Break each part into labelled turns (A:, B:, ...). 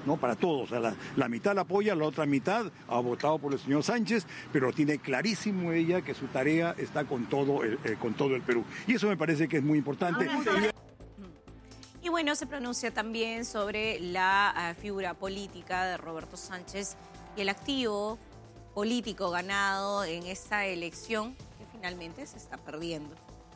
A: ¿no? Para todos. O sea, la mitad la apoya, la otra mitad ha votado por el señor Sánchez, pero tiene clarísimo ella que su tarea está con todo el Perú. Y eso me parece que es muy importante.
B: Y bueno, se pronuncia también sobre la figura política de Roberto Sánchez y el activo político ganado en esta elección que finalmente se está perdiendo.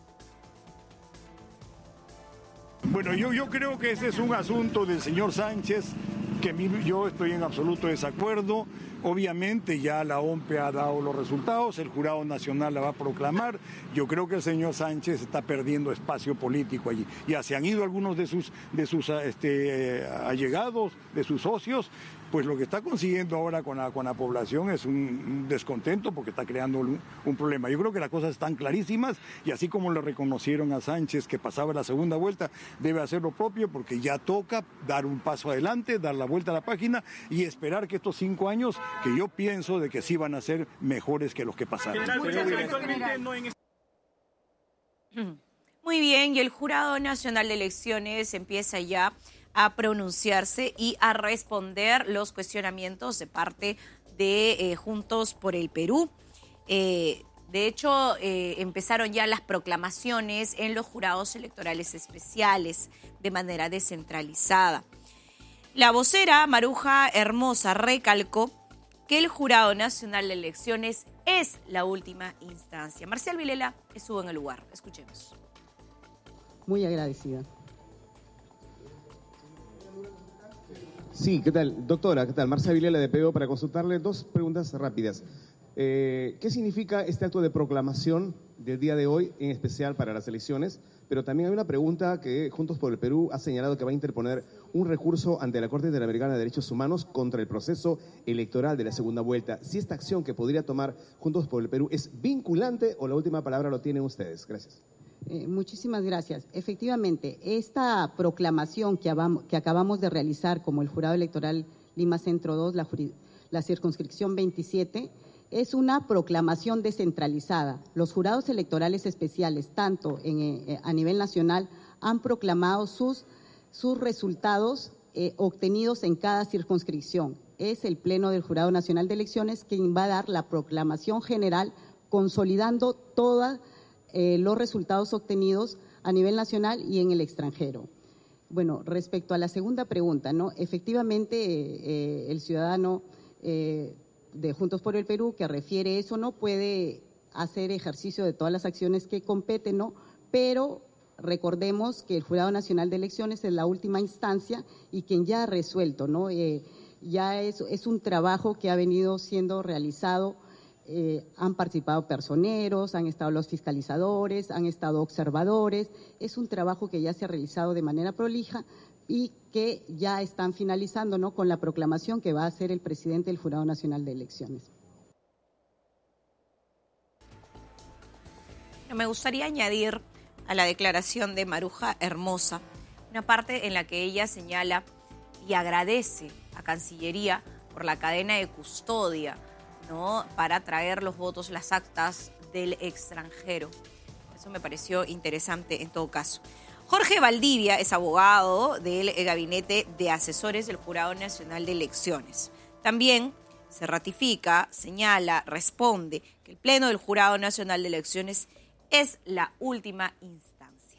A: Bueno, yo creo que ese es un asunto del señor Sánchez que yo estoy en absoluto desacuerdo. Obviamente ya la OMPE ha dado los resultados, el Jurado Nacional la va a proclamar. Yo creo que el señor Sánchez está perdiendo espacio político allí. Ya se han ido algunos de sus allegados, de sus socios. Pues lo que está consiguiendo ahora con la población es un descontento porque está creando un problema. Yo creo que las cosas están clarísimas y así como le reconocieron a Sánchez que pasaba la segunda vuelta, debe hacer lo propio porque ya toca dar un paso adelante, dar la vuelta a la página y esperar que estos 5 años, que yo pienso de que sí van a ser mejores que los que pasaron.
B: Muy bien, y el Jurado Nacional de Elecciones empieza ya a pronunciarse y a responder los cuestionamientos de parte de Juntos por el Perú. De hecho, empezaron ya las proclamaciones en los jurados electorales especiales de manera descentralizada. La vocera Maruja Hermosa recalcó que el Jurado Nacional de Elecciones es la última instancia. Marcial Vilela estuvo en el lugar. Escuchemos.
C: Muy agradecida.
D: Sí, ¿qué tal? Doctora, ¿qué tal? Marcia Vilela de PBO para consultarle 2 preguntas rápidas. ¿Qué significa este acto de proclamación del día de hoy, en especial para las elecciones? Pero también hay una pregunta que Juntos por el Perú ha señalado que va a interponer un recurso ante la Corte Interamericana de Derechos Humanos contra el proceso electoral de la segunda vuelta. Si esta acción que podría tomar Juntos por el Perú es vinculante o la última palabra lo tienen ustedes. Gracias.
C: Muchísimas gracias. Efectivamente, esta proclamación que acabamos de realizar como el Jurado Electoral Lima Centro 2, la circunscripción 27, es una proclamación descentralizada. Los jurados electorales especiales, tanto a nivel nacional, han proclamado sus resultados obtenidos en cada circunscripción. Es el Pleno del Jurado Nacional de Elecciones quien va a dar la proclamación general, consolidando todos los resultados obtenidos a nivel nacional y en el extranjero. Bueno, respecto a la segunda pregunta, ¿no? Efectivamente, el ciudadano de Juntos por el Perú que refiere eso no puede hacer ejercicio de todas las acciones que competen, ¿no? Pero recordemos que el Jurado Nacional de Elecciones es la última instancia y quien ya ha resuelto, ¿no? Ya es un trabajo que ha venido siendo realizado. Han participado personeros, han estado los fiscalizadores, han estado observadores. Es un trabajo que ya se ha realizado de manera prolija y que ya están finalizando, ¿no? Con la proclamación que va a hacer el presidente del Jurado Nacional de Elecciones.
B: Me gustaría añadir a la declaración de Maruja Hermosa una parte en la que ella señala y agradece a Cancillería por la cadena de custodia, ¿no? Para traer los votos, las actas del extranjero. Eso me pareció interesante en todo caso. Jorge Valdivia es abogado del Gabinete de Asesores del Jurado Nacional de Elecciones. También se ratifica, señala, responde que el Pleno del Jurado Nacional de Elecciones es la última instancia.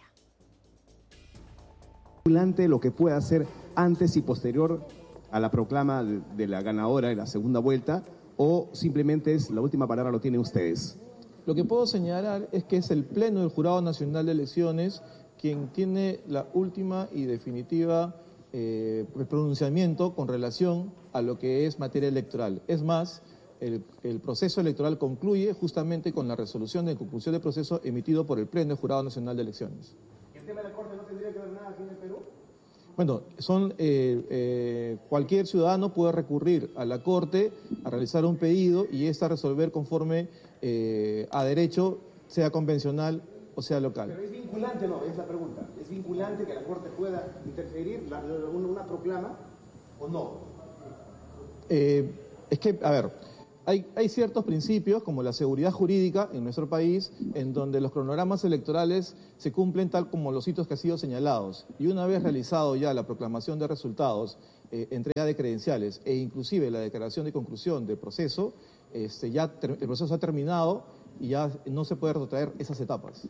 D: Lo que pueda hacer antes y posterior a la proclama de la ganadora en la segunda vuelta, o simplemente es la última palabra lo tienen ustedes.
E: Lo que puedo señalar es que es el Pleno del Jurado Nacional de Elecciones quien tiene la última y definitiva pronunciamiento con relación a lo que es materia electoral. Es más, el proceso electoral concluye justamente con la resolución de conclusión de proceso emitido por el Pleno del Jurado Nacional de Elecciones.
D: ¿Y el tema de la Corte no tendría que ver nada aquí en el Perú?
E: Bueno, cualquier ciudadano puede recurrir a la Corte a realizar un pedido y esta resolver conforme a derecho, sea convencional o sea local.
D: Pero es vinculante, no, es la pregunta. ¿Es vinculante que la Corte pueda interferir una proclama o no?
E: Es que, a ver, Hay ciertos principios, como la seguridad jurídica en nuestro país, en donde los cronogramas electorales se cumplen tal como los hitos que han sido señalados. Y una vez realizado ya la proclamación de resultados, entrega de credenciales e inclusive la declaración de conclusión del proceso, el proceso ha terminado y ya no se puede retrotraer esas etapas.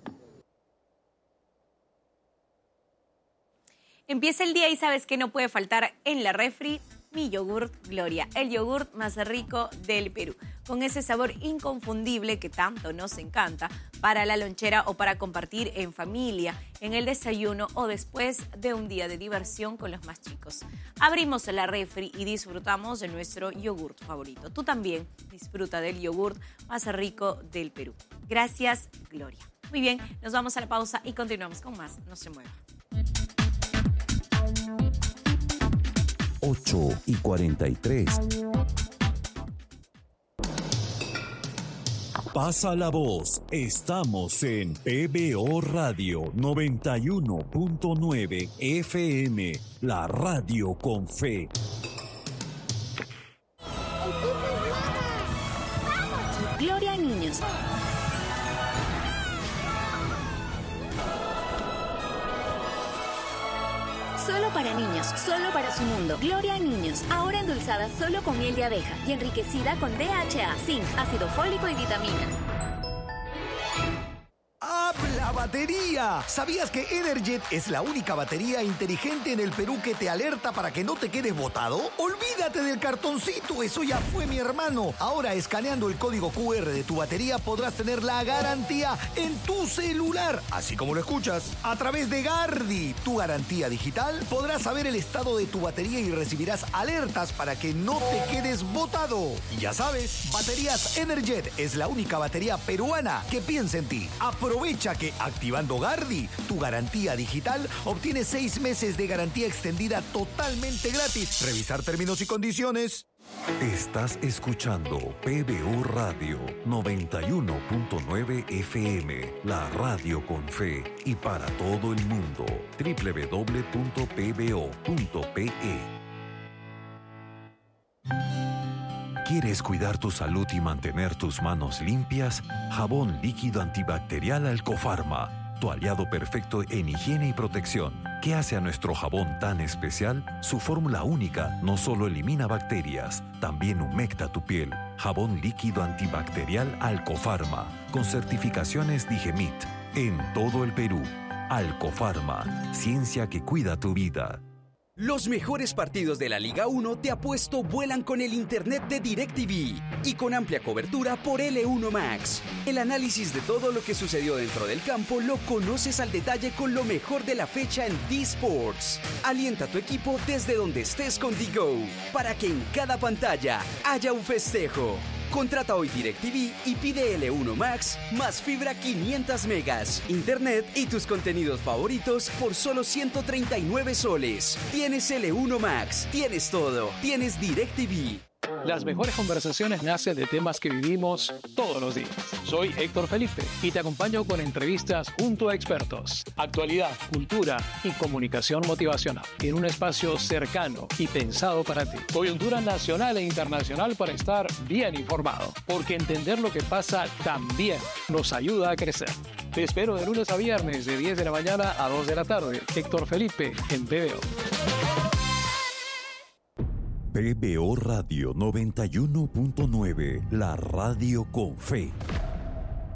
B: Empieza el día y sabes que no puede faltar en la refri mi yogurt Gloria, el yogurt más rico del Perú, con ese sabor inconfundible que tanto nos encanta para la lonchera o para compartir en familia, en el desayuno o después de un día de diversión con los más chicos. Abrimos la refri y disfrutamos de nuestro yogurt favorito. Tú también disfruta del yogurt más rico del Perú. Gracias, Gloria. Muy bien, nos vamos a la pausa y continuamos con más. No se mueva.
F: 8:43. Pasa la voz. Estamos en PBO Radio 91.9 FM, la radio con fe.
G: Gloria a niños. Solo para niños, solo para su mundo. Gloria a niños, ahora endulzada solo con miel de abeja y enriquecida con DHA, zinc, ácido fólico y vitaminas.
H: ¡Habla batería! ¿Sabías que Energet es la única batería inteligente en el Perú que te alerta para que no te quedes botado? Olvídate del cartoncito, eso ya fue, mi hermano. Ahora, escaneando el código QR de tu batería, podrás tener la garantía en tu celular, así como lo escuchas. A través de Gardi, tu garantía digital, podrás saber el estado de tu batería y recibirás alertas para que no te quedes botado. Y ya sabes, Baterías Energet es la única batería peruana que piensa en ti. Aprovecha que activando Gardi, tu garantía digital, obtienes 6 meses de garantía extendida totalmente gratis. Revisar términos y condiciones.
F: Estás escuchando PBO Radio 91.9 FM, la radio con fe y para todo el mundo. www.pbo.pe. ¿Quieres cuidar tu salud y mantener tus manos limpias? Jabón líquido antibacterial Alcofarma, tu aliado perfecto en higiene y protección. ¿Qué hace a nuestro jabón tan especial? Su fórmula única no solo elimina bacterias, también humecta tu piel. Jabón líquido antibacterial Alcofarma, con certificaciones Digemit, en todo el Perú. Alcofarma, ciencia que cuida tu vida.
I: Los mejores partidos de la Liga 1 te apuesto vuelan con el internet de DirecTV y con amplia cobertura por L1 Max. El análisis de todo lo que sucedió dentro del campo lo conoces al detalle con lo mejor de la fecha en D-Sports. Alienta a tu equipo desde donde estés con DiGo para que en cada pantalla haya un festejo. Contrata hoy DirecTV y pide L1 Max más fibra 500 megas, internet y tus contenidos favoritos por solo 139 soles. Tienes L1 Max, tienes todo, tienes DirecTV.
J: Las mejores conversaciones nacen de temas que vivimos todos los días. Soy Héctor Felipe y te acompaño con entrevistas junto a expertos, actualidad, cultura y comunicación motivacional en un espacio cercano y pensado para ti. Coyuntura nacional e internacional para estar bien informado, porque entender lo que pasa también nos ayuda a crecer. Te espero de lunes a viernes de 10 de la mañana a 2 de la tarde. Héctor Felipe en PBO.
F: PBO Radio 91.9, la radio con fe.